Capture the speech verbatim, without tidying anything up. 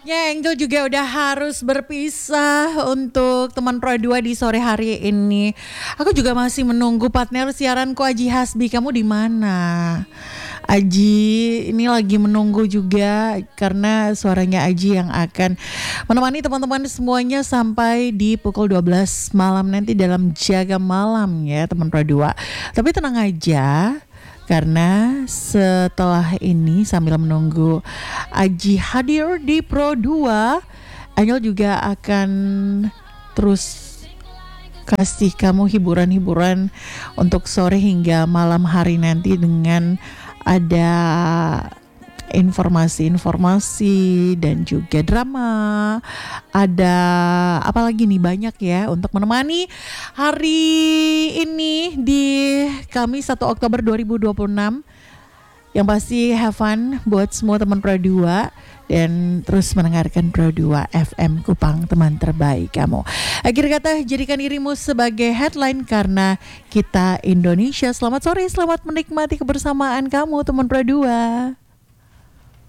Nampaknya Angel juga udah harus berpisah untuk teman Pro dua di sore hari ini. Aku juga masih menunggu partner siaranku Aji Hasbi. Kamu di mana? Aji ini lagi menunggu juga karena suaranya Aji yang akan menemani teman-teman semuanya sampai di pukul dua belas malam nanti dalam Jaga Malam ya teman Pro dua. Tapi tenang aja, karena setelah ini sambil menunggu Aji hadir di Pro dua, Angel juga akan terus kasih kamu hiburan-hiburan untuk sore hingga malam hari nanti dengan ada informasi-informasi dan juga drama. Ada apa lagi nih, banyak ya untuk menemani hari ini di Kamis satu Oktober dua ribu dua puluh enam. Yang pasti have fun buat semua teman Pro dua dan terus mendengarkan Pro dua F M Kupang, teman terbaik kamu. Akhir kata, jadikan dirimu sebagai headline karena kita Indonesia. Selamat sore, selamat menikmati kebersamaan kamu teman Pro dua.